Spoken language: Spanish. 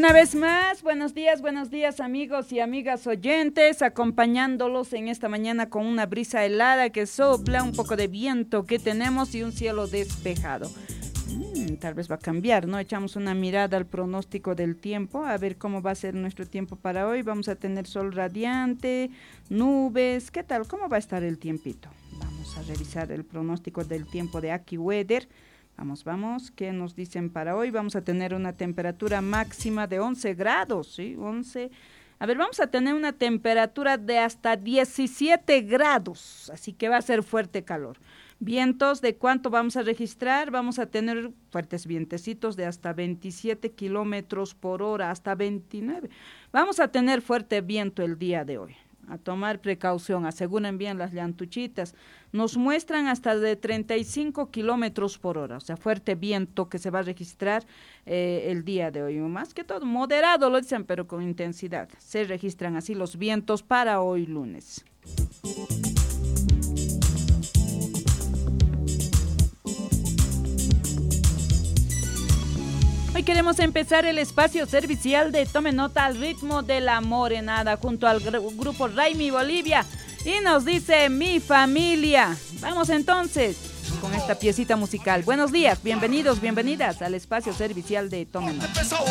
Una vez más, buenos días amigos y amigas oyentes, acompañándolos en esta mañana con una brisa helada que sopla, un poco de viento que tenemos y un cielo despejado. Tal vez va a cambiar, ¿no? Echamos una mirada al pronóstico del tiempo, a ver cómo va a ser nuestro tiempo para hoy. Vamos a tener sol radiante, nubes, ¿qué tal? ¿Cómo va a estar el tiempito? Vamos a revisar el pronóstico del tiempo de AccuWeather. Vamos, ¿qué nos dicen para hoy? Vamos a tener una temperatura máxima de 11 grados, ¿sí? 11. A ver, vamos a tener una temperatura de hasta 17 grados, así que va a ser fuerte calor. Vientos, ¿de cuánto vamos a registrar? Vamos a tener fuertes vientecitos de hasta 27 kilómetros por hora, hasta 29. Vamos a tener fuerte viento el día de hoy. A tomar precaución, aseguren bien las llantuchitas. Nos muestran hasta de 35 kilómetros por hora, o sea, fuerte viento que se va a registrar el día de hoy. Más que todo, moderado lo dicen, pero con intensidad. Se registran así los vientos para hoy lunes. Hoy queremos empezar el espacio servicial de Tome Nota al ritmo de la morenada junto al grupo Raimi Bolivia y nos dice Mi Familia. Vamos entonces con esta piecita musical. Buenos días, bienvenidos, bienvenidas al espacio servicial de Tome Nota.